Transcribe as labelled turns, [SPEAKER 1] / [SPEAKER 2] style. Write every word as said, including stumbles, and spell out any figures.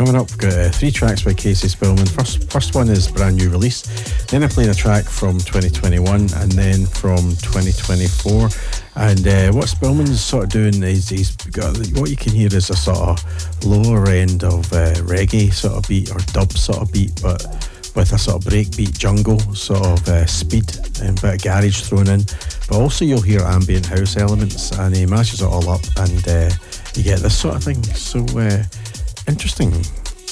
[SPEAKER 1] coming up. We've got uh, three tracks by Casey Spillman. First, first one is brand new release. Then I played a track from twenty twenty-one and then from twenty twenty-four. And uh, what Spillman's sort of doing is he's got, what you can hear is a sort of lower end of uh, reggae sort of beat or dub sort of beat, but with a sort of breakbeat jungle sort of uh, speed and a bit of garage thrown in. But also you'll hear ambient house elements, and he mashes it all up, and uh, you get this sort of thing. So uh, interesting.